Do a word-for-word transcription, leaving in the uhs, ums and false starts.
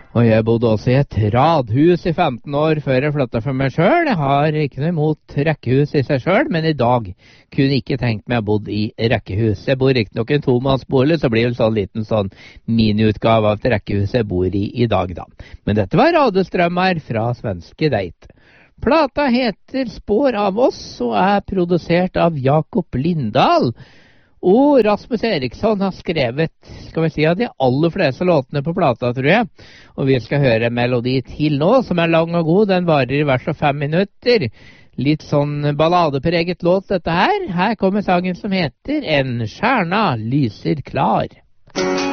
Og jeg bodde også i et radhus i femten år før jeg flyttet for meg selv. Jeg har ikke noe imot rekkehus i seg selv, men i dag kunne jeg ikke tenkt meg å bo i rekkehus. Jeg bor ikke nok i en tomannsbolig, så blir det en sånn liten sånn miniutgave av et rekkehus jeg bor i i dag da. Men dette var radiostrømmer fra svenske Deit. Plata heter Spår av oss og er produsert av Jakob Lindahl. Og Rasmus Eriksson har skrevet, skal vi si, av de aller fleste låtene på plata, tror jeg. Og vi skal høre en melodi til nå, som er lang og god. Den varer i hvert fall fem minutter. Litt sånn balladepreget låt, dette her. Her kommer sangen som heter En stjärna lyser klar.